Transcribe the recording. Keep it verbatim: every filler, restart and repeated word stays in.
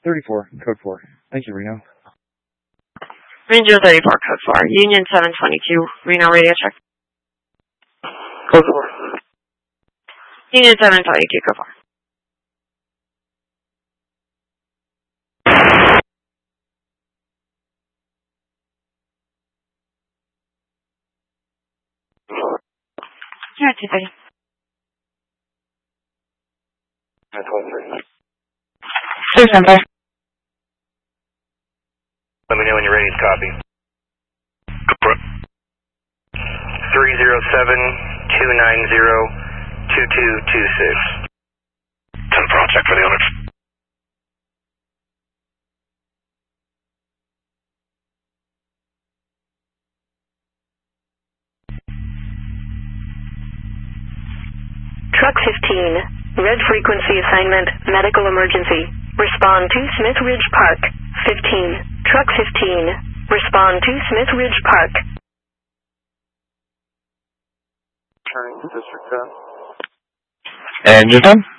thirty-four, code four. Thank you, Reno. Ranger thirty-four, code four. Union seven twenty-two, Reno radio check. Code four. Union seven twenty-two, code four. You're at two thirty. nine twenty-three. Sir, center. Let me know when you're ready to copy. three zero seven, two nine zero, two two two six. ten front check for the owners. Truck fifteen, red frequency assignment, medical emergency. Respond to Smith Ridge Park. fifteen, Truck fifteen, respond to Smith Ridge Park. Turning to District ten. And you're done?